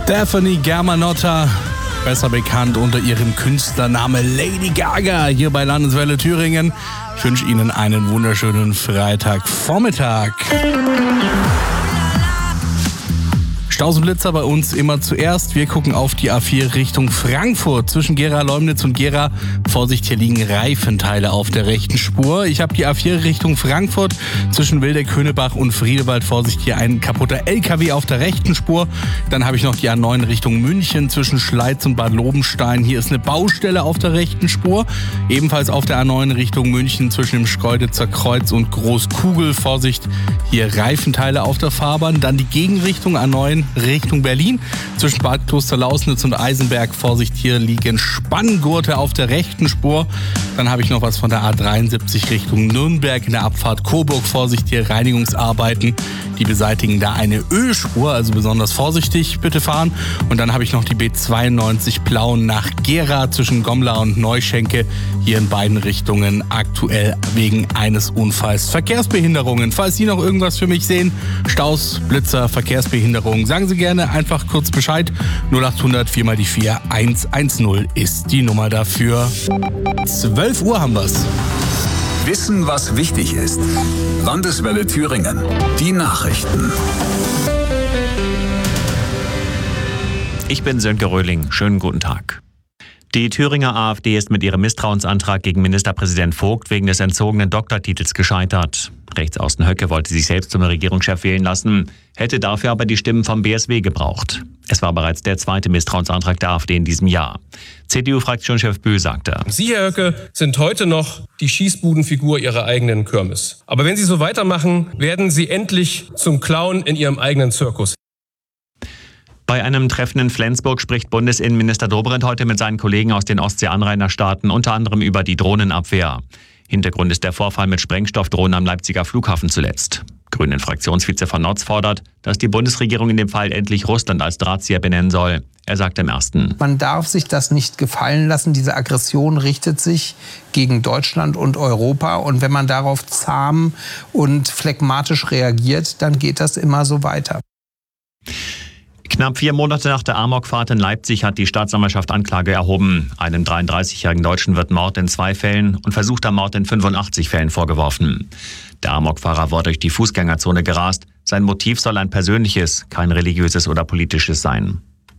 Stefanie Germanotta, besser bekannt unter ihrem Künstlernamen Lady Gaga, hier bei Landeswelle Thüringen. Ich wünsche Ihnen einen wunderschönen Freitagvormittag. Staus und Blitzer bei uns immer zuerst. Wir gucken auf die A4 Richtung Frankfurt. Zwischen Gera-Leumnitz und Gera, Vorsicht, hier liegen Reifenteile auf der rechten Spur. Ich habe die A4 Richtung Frankfurt. Zwischen Wildeck-Höhnebach und Friedewald, Vorsicht, hier ein kaputter LKW auf der rechten Spur. Dann habe ich noch die A9 Richtung München. Zwischen Schleiz und Bad Lobenstein. Hier ist eine Baustelle auf der rechten Spur. Ebenfalls auf der A9 Richtung München zwischen dem Schkeuditzer Kreuz und Großkugel. Vorsicht, hier Reifenteile auf der Fahrbahn. Dann die Gegenrichtung A9 Richtung Berlin. Zwischen Bad Klosterlausnitz und Eisenberg, Vorsicht, hier liegen Spanngurte auf der rechten Spur. Dann habe ich noch was von der A73 Richtung Nürnberg in der Abfahrt Coburg. Vorsicht, hier Reinigungsarbeiten. Die beseitigen da eine Ölspur, also besonders vorsichtig bitte fahren. Und dann habe ich noch die B92 Plauen nach Gera zwischen Gomla und Neuschenke. Hier in beiden Richtungen aktuell wegen eines Unfalls Verkehrsbehinderungen. Falls Sie noch irgendwas für mich sehen, Staus, Blitzer, Verkehrsbehinderungen, sagen Sie gerne einfach kurz Bescheid. 0800 4 mal die 4 110 ist die Nummer dafür. 12 Uhr haben wir's. Wissen, was wichtig ist. Landeswelle Thüringen. Die Nachrichten. Ich bin Sönke Röhling. Schönen guten Tag. Die Thüringer AfD ist mit ihrem Misstrauensantrag gegen Ministerpräsident Vogt wegen des entzogenen Doktortitels gescheitert. Rechtsaußen Höcke wollte sich selbst zum Regierungschef wählen lassen, hätte dafür aber die Stimmen vom BSW gebraucht. Es war bereits der zweite Misstrauensantrag der AfD in diesem Jahr. CDU-Fraktionschef Bö sagte: Sie, Herr Höcke, sind heute noch die Schießbudenfigur Ihrer eigenen Kirmes. Aber wenn Sie so weitermachen, werden Sie endlich zum Clown in Ihrem eigenen Zirkus. Bei einem Treffen in Flensburg spricht Bundesinnenminister Dobrindt heute mit seinen Kollegen aus den Ostsee-Anrainerstaaten unter anderem über die Drohnenabwehr. Hintergrund ist der Vorfall mit Sprengstoffdrohnen am Leipziger Flughafen zuletzt. Grünen-Fraktionsvize von Notz fordert, dass die Bundesregierung in dem Fall endlich Russland als Drahtzieher benennen soll. Er sagt im Ersten: Man darf sich das nicht gefallen lassen. Diese Aggression richtet sich gegen Deutschland und Europa. Und wenn man darauf zahm und phlegmatisch reagiert, dann geht das immer so weiter. Knapp 4 Monate nach der Amokfahrt in Leipzig hat die Staatsanwaltschaft Anklage erhoben. Einem 33-jährigen Deutschen wird Mord in 2 Fällen und versuchter Mord in 85 Fällen vorgeworfen. Der Amokfahrer war durch die Fußgängerzone gerast. Sein Motiv soll ein persönliches, kein religiöses oder politisches sein.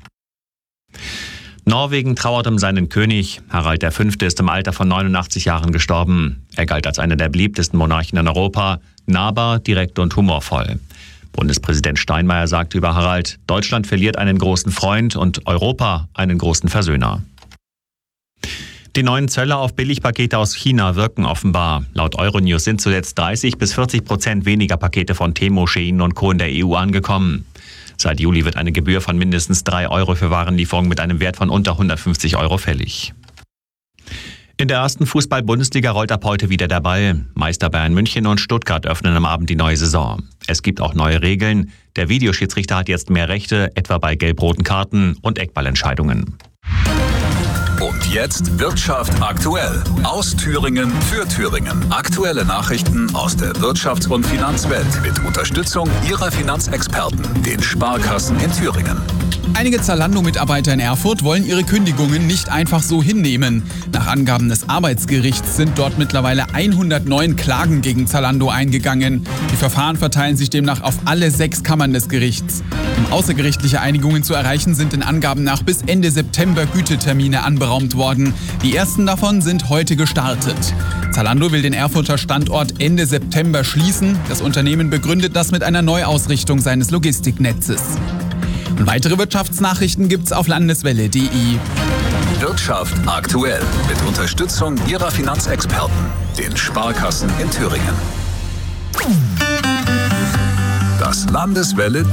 Norwegen trauert um seinen König. Harald V. ist im Alter von 89 Jahren gestorben. Er galt als einer der beliebtesten Monarchen in Europa, nahbar, direkt und humorvoll. Bundespräsident Steinmeier sagte über Harald: Deutschland verliert einen großen Freund und Europa einen großen Versöhner. Die neuen Zölle auf Billigpakete aus China wirken offenbar. Laut Euronews sind zuletzt 30-40% weniger Pakete von Temu, Shein und Co. in der EU angekommen. Seit Juli wird eine Gebühr von mindestens 3 Euro für Warenlieferungen mit einem Wert von unter 150 Euro fällig. In der ersten Fußball-Bundesliga rollt ab heute wieder der Ball. Meister Bayern München und Stuttgart öffnen am Abend die neue Saison. Es gibt auch neue Regeln. Der Videoschiedsrichter hat jetzt mehr Rechte, etwa bei gelb-roten Karten und Eckballentscheidungen. Und jetzt Wirtschaft aktuell. Aus Thüringen für Thüringen. Aktuelle Nachrichten aus der Wirtschafts- und Finanzwelt mit Unterstützung Ihrer Finanzexperten, den Sparkassen in Thüringen. Einige Zalando-Mitarbeiter in Erfurt wollen ihre Kündigungen nicht einfach so hinnehmen. Nach Angaben des Arbeitsgerichts sind dort mittlerweile 109 Klagen gegen Zalando eingegangen. Die Verfahren verteilen sich demnach auf alle 6 Kammern des Gerichts. Um außergerichtliche Einigungen zu erreichen, sind den Angaben nach bis Ende September Gütetermine anberaumt worden. Die ersten davon sind heute gestartet. Zalando will den Erfurter Standort Ende September schließen. Das Unternehmen begründet das mit einer Neuausrichtung seines Logistiknetzes. Und weitere Wirtschaftsnachrichten gibt's auf landeswelle.de. Wirtschaft aktuell mit Unterstützung Ihrer Finanzexperten, den Sparkassen in Thüringen. Das Landeswelle